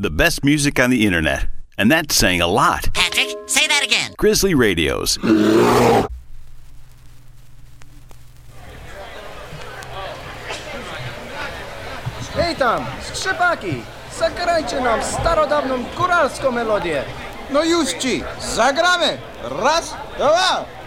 The best music on the internet. And that's saying a lot. Patrick, say that again. Grizzly Radios. Hej tam, skrzypaki! Zagrajcie nam starodawną góralską melodię. No już ci, zagramy! Raz, dwa,